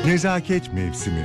Nezaket mevsimi.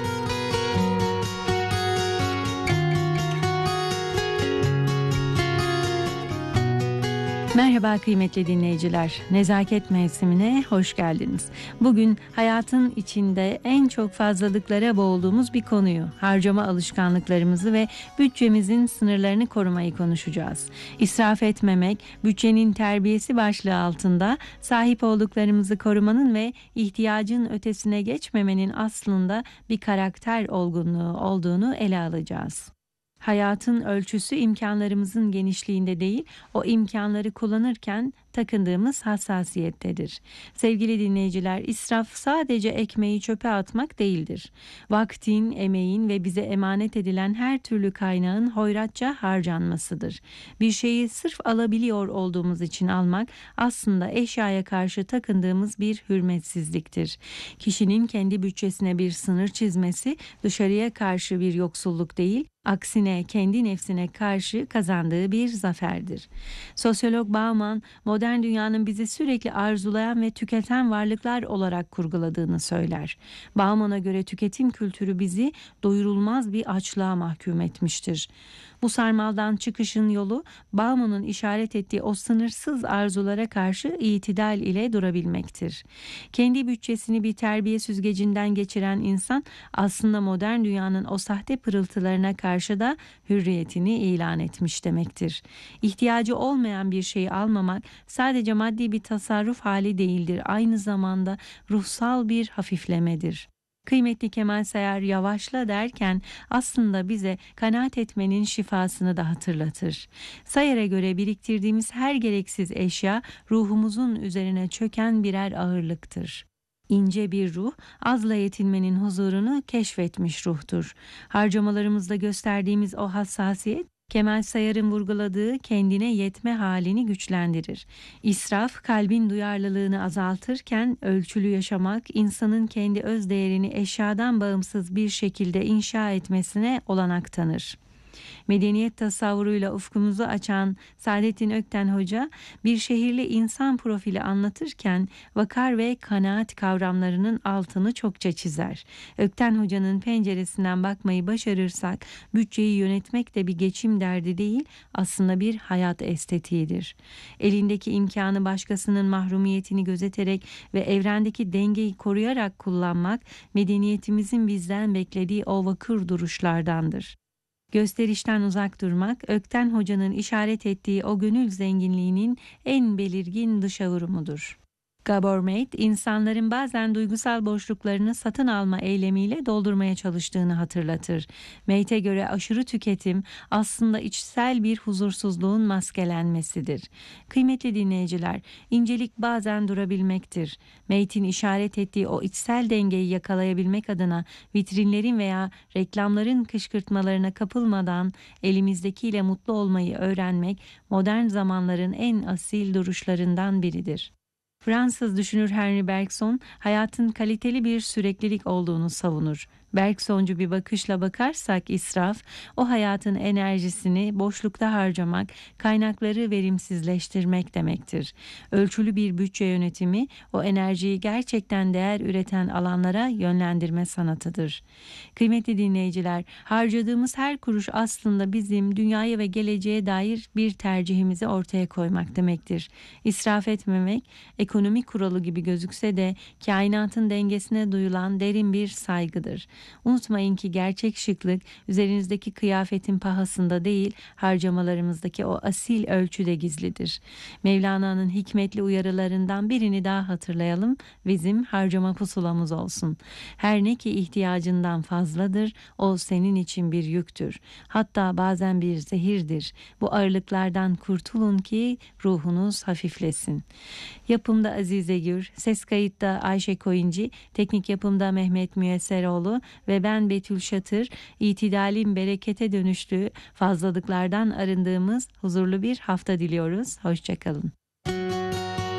Merhaba kıymetli dinleyiciler. Nezaket mevsimine hoş geldiniz. Bugün hayatın içinde en çok fazlalıklara boğulduğumuz bir konuyu, harcama alışkanlıklarımızı ve bütçemizin sınırlarını korumayı konuşacağız. İsraf etmemek, bütçenin terbiyesi başlığı altında sahip olduklarımızı korumanın ve ihtiyacın ötesine geçmemenin aslında bir karakter olgunluğu olduğunu ele alacağız. Hayatın ölçüsü imkanlarımızın genişliğinde değil, o imkanları kullanırken takındığımız hassasiyettedir. Sevgili dinleyiciler, israf sadece ekmeği çöpe atmak değildir. Vaktin, emeğin ve bize emanet edilen her türlü kaynağın hoyratça harcanmasıdır. Bir şeyi sırf alabiliyor olduğumuz için almak aslında eşyaya karşı takındığımız bir hürmetsizliktir. Kişinin kendi bütçesine bir sınır çizmesi dışarıya karşı bir yoksulluk değil, aksine kendi nefsine karşı kazandığı bir zaferdir. Sosyolog Bauman, modern dünyanın bizi sürekli arzulayan ve tüketen varlıklar olarak kurguladığını söyler. Bauman'a göre tüketim kültürü bizi doyurulmaz bir açlığa mahkum etmiştir. Bu sarmaldan çıkışın yolu, Bauman'ın işaret ettiği o sınırsız arzulara karşı itidal ile durabilmektir. Kendi bütçesini bir terbiye süzgecinden geçiren insan, aslında modern dünyanın o sahte pırıltılarına karşı da hürriyetini ilan etmiş demektir. İhtiyacı olmayan bir şeyi almamak sadece maddi bir tasarruf hali değildir, aynı zamanda ruhsal bir hafiflemedir. Kıymetli Kemal Sayar yavaşla derken aslında bize kanaat etmenin şifasını da hatırlatır. Sayar'a göre biriktirdiğimiz her gereksiz eşya ruhumuzun üzerine çöken birer ağırlıktır. İnce bir ruh, azla yetinmenin huzurunu keşfetmiş ruhtur. Harcamalarımızda gösterdiğimiz o hassasiyet, Kemal Sayar'ın vurguladığı kendine yetme halini güçlendirir. İsraf, kalbin duyarlılığını azaltırken ölçülü yaşamak, insanın kendi öz değerini eşyadan bağımsız bir şekilde inşa etmesine olanak tanır. Medeniyet tasavvuruyla ufkumuzu açan Saadettin Ökten Hoca, bir şehirli insan profili anlatırken vakar ve kanaat kavramlarının altını çokça çizer. Ökten Hoca'nın penceresinden bakmayı başarırsak, bütçeyi yönetmek de bir geçim derdi değil, aslında bir hayat estetiğidir. Elindeki imkanı başkasının mahrumiyetini gözeterek ve evrendeki dengeyi koruyarak kullanmak, medeniyetimizin bizden beklediği o vakır duruşlardandır. Gösterişten uzak durmak, Ökten Hoca'nın işaret ettiği o gönül zenginliğinin en belirgin dışa vurumudur. Gabor Mate, insanların bazen duygusal boşluklarını satın alma eylemiyle doldurmaya çalıştığını hatırlatır. Mate'e göre aşırı tüketim aslında içsel bir huzursuzluğun maskelenmesidir. Kıymetli dinleyiciler, incelik bazen durabilmektir. Mate'in işaret ettiği o içsel dengeyi yakalayabilmek adına vitrinlerin veya reklamların kışkırtmalarına kapılmadan elimizdekiyle mutlu olmayı öğrenmek modern zamanların en asil duruşlarından biridir. Fransız düşünür Henri Bergson, hayatın kaliteli bir süreklilik olduğunu savunur. Bergsoncu bir bakışla bakarsak israf, o hayatın enerjisini boşlukta harcamak, kaynakları verimsizleştirmek demektir. Ölçülü bir bütçe yönetimi, o enerjiyi gerçekten değer üreten alanlara yönlendirme sanatıdır. Kıymetli dinleyiciler, harcadığımız her kuruş aslında bizim dünyaya ve geleceğe dair bir tercihimizi ortaya koymak demektir. İsraf etmemek, ekonomik kuralı gibi gözükse de kainatın dengesine duyulan derin bir saygıdır. Unutmayın ki gerçek şıklık üzerinizdeki kıyafetin pahasında değil, harcamalarımızdaki o asil ölçüde gizlidir. Mevlana'nın hikmetli uyarılarından birini daha hatırlayalım, bizim harcama pusulamız olsun. Her ne ki ihtiyacından fazladır, o senin için bir yüktür. Hatta bazen bir zehirdir. Bu ağırlıklardan kurtulun ki ruhunuz hafiflesin. Yapımda Azize Gür, ses kayıtta Ayşe Koyuncu, teknik yapımda Mehmet Müyesseroğlu ve ben Betül Şatır, itidalin berekete dönüştüğü, fazlalıklardan arındığımız huzurlu bir hafta diliyoruz. Hoşçakalın.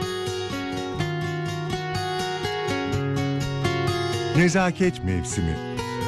Nezaket mevsimi.